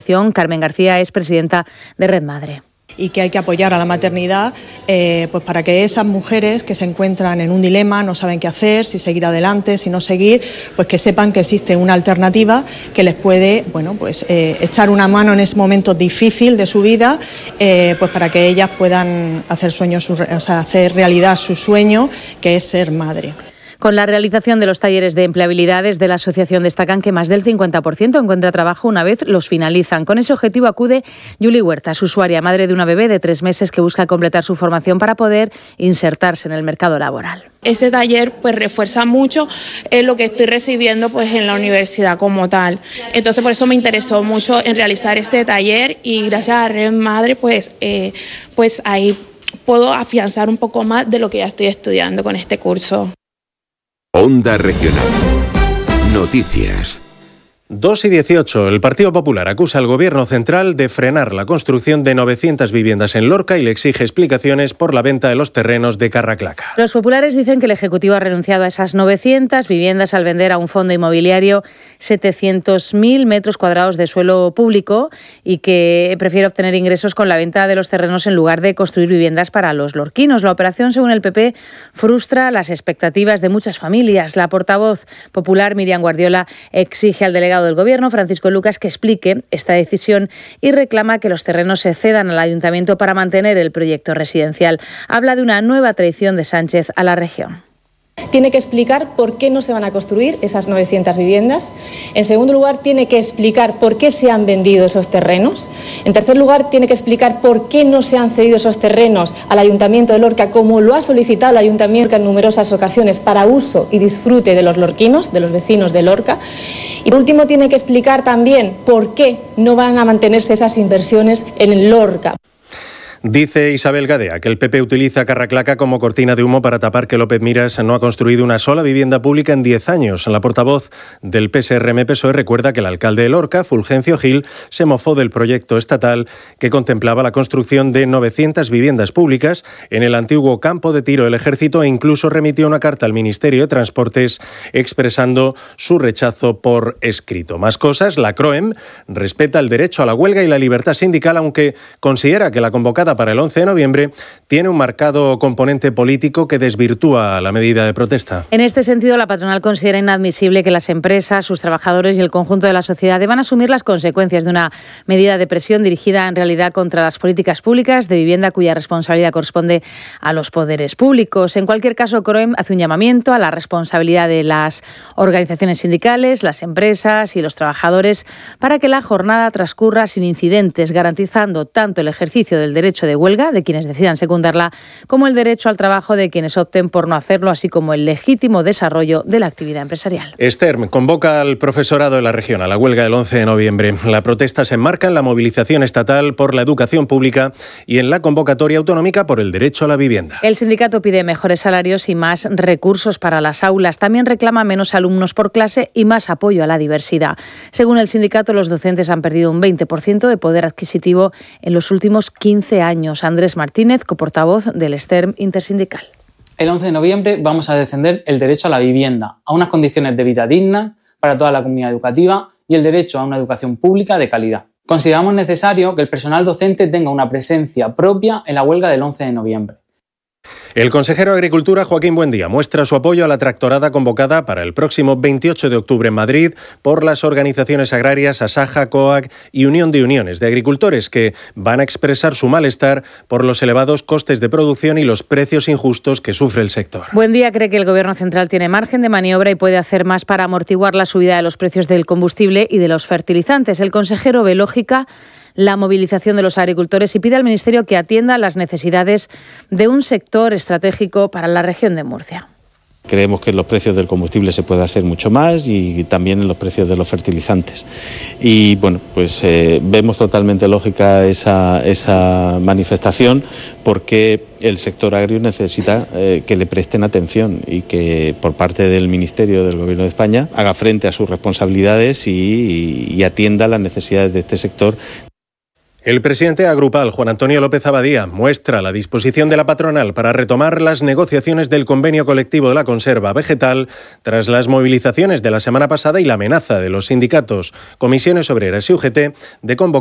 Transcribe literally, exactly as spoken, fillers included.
Carmen García es presidenta de Red Madre. Y que hay que apoyar a la maternidad eh, pues para que esas mujeres que se encuentran en un dilema, no saben qué hacer, si seguir adelante, si no seguir, pues que sepan que existe una alternativa que les puede, bueno, pues eh, echar una mano en ese momento difícil de su vida, eh, pues para que ellas puedan hacer sueños, o sea, hacer realidad su sueño, que es ser madre. Con la realización de los talleres de empleabilidad, desde la asociación destacan que más del cincuenta por ciento encuentra trabajo una vez los finalizan. Con ese objetivo acude Yuli Huertas, usuaria, madre de una bebé de tres meses que busca completar su formación para poder insertarse en el mercado laboral. Ese taller pues refuerza mucho eh, lo que estoy recibiendo pues en la universidad como tal. Entonces por eso me interesó mucho en realizar este taller y gracias a Red Madre pues, eh, pues ahí puedo afianzar un poco más de lo que ya estoy estudiando con este curso. Onda Regional. Noticias. dos y dieciocho. El Partido Popular acusa al Gobierno central de frenar la construcción de novecientas viviendas en Lorca y le exige explicaciones por la venta de los terrenos de Carraclaca. Los populares dicen que el Ejecutivo ha renunciado a esas novecientas viviendas al vender a un fondo inmobiliario setecientos mil metros cuadrados de suelo público y que prefiere obtener ingresos con la venta de los terrenos en lugar de construir viviendas para los lorquinos. La operación, según el P P, frustra las expectativas de muchas familias. La portavoz popular, Miriam Guardiola, exige al delegado del Gobierno, Francisco Lucas, que explique esta decisión y reclama que los terrenos se cedan al Ayuntamiento para mantener el proyecto residencial. Habla de una nueva traición de Sánchez a la región. Tiene que explicar por qué no se van a construir esas novecientas viviendas. En segundo lugar, tiene que explicar por qué se han vendido esos terrenos. En tercer lugar, tiene que explicar por qué no se han cedido esos terrenos al Ayuntamiento de Lorca, como lo ha solicitado el Ayuntamiento en numerosas ocasiones, para uso y disfrute de los lorquinos, de los vecinos de Lorca. Y por último, tiene que explicar también por qué no van a mantenerse esas inversiones en Lorca. Dice Isabel Gadea que el P P utiliza Carraclaca como cortina de humo para tapar que López Miras no ha construido una sola vivienda pública en diez años. La portavoz del P S R M P S O E recuerda que el alcalde de Lorca, Fulgencio Gil, se mofó del proyecto estatal que contemplaba la construcción de novecientas viviendas públicas en el antiguo campo de tiro del Ejército e incluso remitió una carta al Ministerio de Transportes expresando su rechazo por escrito. Más cosas, la CROEM respeta el derecho a la huelga y la libertad sindical, aunque considera que la convocada para el once de noviembre tiene un marcado componente político que desvirtúa la medida de protesta. En este sentido, la patronal considera inadmisible que las empresas, sus trabajadores y el conjunto de la sociedad deban asumir las consecuencias de una medida de presión dirigida en realidad contra las políticas públicas de vivienda cuya responsabilidad corresponde a los poderes públicos. En cualquier caso, CROEM hace un llamamiento a la responsabilidad de las organizaciones sindicales, las empresas y los trabajadores para que la jornada transcurra sin incidentes, garantizando tanto el ejercicio del derecho de huelga de quienes decidan secundarla, como el derecho al trabajo de quienes opten por no hacerlo, así como el legítimo desarrollo de la actividad empresarial. Stern convoca al profesorado de la región a la huelga del once de noviembre. La protesta se enmarca en la movilización estatal por la educación pública y en la convocatoria autonómica por el derecho a la vivienda. El sindicato pide mejores salarios y más recursos para las aulas. También reclama menos alumnos por clase y más apoyo a la diversidad. Según el sindicato, los docentes han perdido un veinte por ciento de poder adquisitivo en los últimos quince años. Andrés Martínez, coportavoz del Stern Intersindical. El once de noviembre vamos a defender el derecho a la vivienda, a unas condiciones de vida dignas para toda la comunidad educativa y el derecho a una educación pública de calidad. Consideramos necesario que el personal docente tenga una presencia propia en la huelga del once de noviembre. El consejero de Agricultura, Joaquín Buendía, muestra su apoyo a la tractorada convocada para el próximo veintiocho de octubre en Madrid por las organizaciones agrarias Asaja, COAG y Unión de Uniones de Agricultores, que van a expresar su malestar por los elevados costes de producción y los precios injustos que sufre el sector. Buendía cree que el Gobierno central tiene margen de maniobra y puede hacer más para amortiguar la subida de los precios del combustible y de los fertilizantes. El consejero ve lógica la movilización de los agricultores y pide al Ministerio que atienda las necesidades de un sector estratégico para la región de Murcia. Creemos que en los precios del combustible se puede hacer mucho más y también en los precios de los fertilizantes. Y bueno, pues eh, vemos totalmente lógica esa, esa manifestación porque el sector agrario necesita eh, que le presten atención y que por parte del Ministerio del Gobierno de España haga frente a sus responsabilidades y, y, y atienda las necesidades de este sector. El presidente agrupal, Juan Antonio López Abadía, muestra la disposición de la patronal para retomar las negociaciones del convenio colectivo de la conserva vegetal tras las movilizaciones de la semana pasada y la amenaza de los sindicatos, comisiones obreras y U G T de convocar